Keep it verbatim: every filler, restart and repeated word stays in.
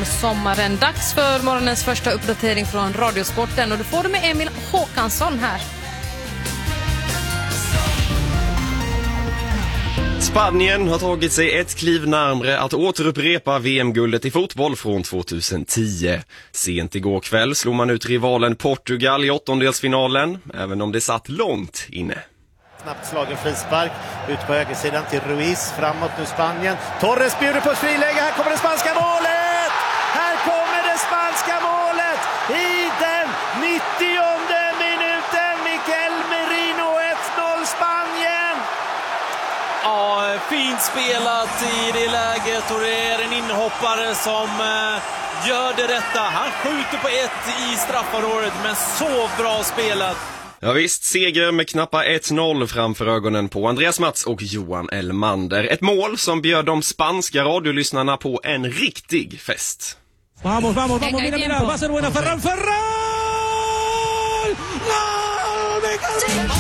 sommaren. Dags för morgonens första uppdatering från Radiosporten, och du får det med Emil Håkansson här. Spanien har tagit sig ett kliv närmare att återupprepa V M-guldet i fotboll från tjugohundratio. Sent igår kväll slog man ut rivalen Portugal i åttondelsfinalen, även om det satt långt inne. Snabbt slagen frispark ut på högersidan till Ruiz, framåt nu Spanien. Torres bjuder på ett friläge, här kommer det spanska målet! Här kommer det spanska målet i den nittionde minuten. Miguel Merino, ett noll Spanien! Ja, fint spelat i det läget, och det är en inhoppare som eh, gör det rätta. Han skjuter på ett i straffområdet, men så bra spelat. Ja visst, seger med knappa ett noll framför ögonen på Andreas Mats och Johan Elmander. Ett mål som bjöd de spanska radiolyssnarna på en riktig fest. Vamos, vamos, vamos, mira, mira, va a ser buena Ferran, Ferran! ¡Gol!